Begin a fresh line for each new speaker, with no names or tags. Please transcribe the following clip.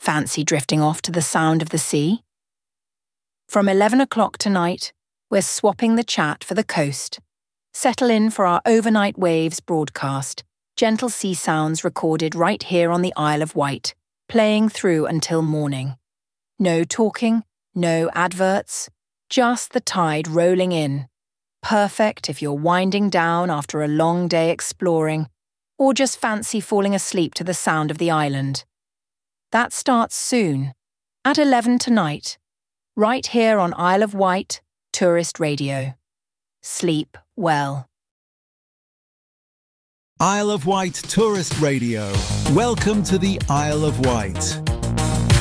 Fancy drifting off to the sound of the sea? From 11 o'clock tonight, we're swapping the chat for the coast. Settle in for our Overnight Waves broadcast, gentle sea sounds recorded right here on the Isle of Wight, playing through until morning. No talking, no adverts, just the tide rolling in. Perfect if you're winding down after a long day exploring, or just fancy falling asleep to the sound of the island. That starts soon, at 11 tonight, right here on Isle of Wight Tourist Radio. Sleep well.
Isle of Wight Tourist Radio. Welcome to the Isle of Wight.